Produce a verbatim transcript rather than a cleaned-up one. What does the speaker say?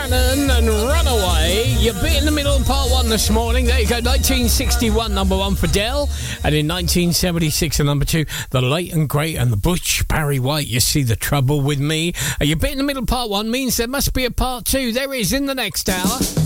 Shannon and Runaway. You're bit in the middle of part one this morning. There you go. nineteen sixty-one, number one for Dell. And in nineteen seventy-six, and number two, the late and great and the Butch Barry White. You see the trouble with me. You're bit in the middle of part one means there must be a part two. There is in the next hour.